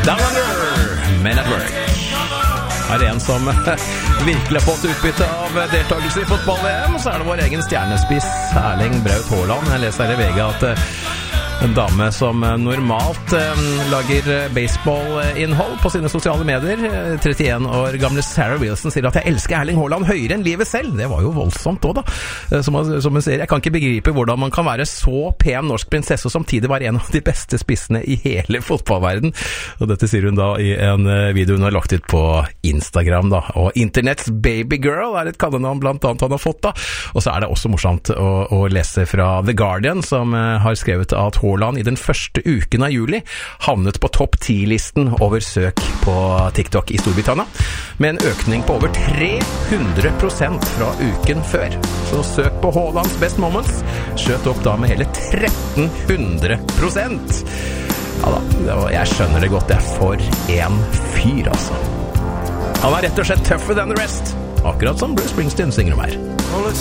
Down Under, Men at Work. Er en som virkelig har fått utbytte av deltakelse i fotball-VM, så er det vår egen stjernespiss Erling Braut Haaland. Jeg leser her i VG at en dame som normalt lager baseball-innhold på sine sosiale medier, 31 år gamle Sarah Wilson, sier at jeg elsker Erling Haaland høyere enn livet selv. Det var jo voldsomt også da. Som hun sier, jeg kan ikke begripe hvordan man kan være så pen norsk prinsesse og samtidig være en av de beste spissene i hele fotballverden. Og dette sier hun da i en video hun har lagt ut på Instagram da. Og Internetts babygirl er et kallenavn blant annet han har fått da. Og så er det også morsomt å lese fra The Guardian, som har skrevet at Haaland i den første uken av juli havnet på topp 10-listen over søk på TikTok i Storbritannia, med en økning på over 300% fra uken før. Så søk på Haalands best moments skjøt opp da med hele 1300%. Ja da, jeg skjønner det godt, det er for en fyr altså. Han er rett og slett tougher than the rest, akkurat som Bruce Springsteen synger om her. Well, it's